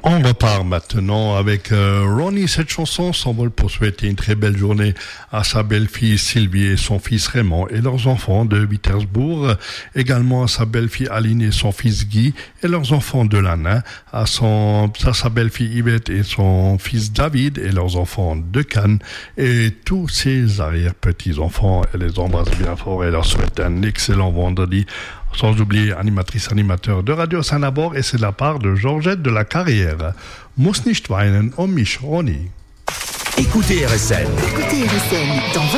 On repart maintenant avec Ronnie. Cette chanson s'envole pour souhaiter une très belle journée à sa belle-fille Sylvie et son fils Raymond et leurs enfants de Wittersbourg. Également à sa belle-fille Aline et son fils Guy et leurs enfants de Lannin. À sa belle-fille Yvette et son fils David et leurs enfants de Cannes. Et tous ses arrière-petits-enfants. Elle les embrasse bien fort et leur souhaite un excellent vendredi. Sans oublier animateur de Radio Saint-Nabor, et c'est de la part de Georgette de la Carrière. Muss nicht weinen um mich, Ronny. Écoutez RSN. Écoutez RSN dans